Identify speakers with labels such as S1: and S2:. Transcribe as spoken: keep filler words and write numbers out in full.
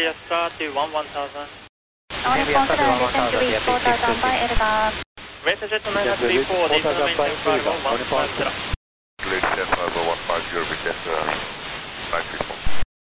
S1: Columbia Star to one one thousand.
S2: All response to descent to reach four thousand by L B A R.
S1: Messages to nine three four, descent maintain five oh one five zero.
S3: Late five oh one five zero, we get uh, nine three four.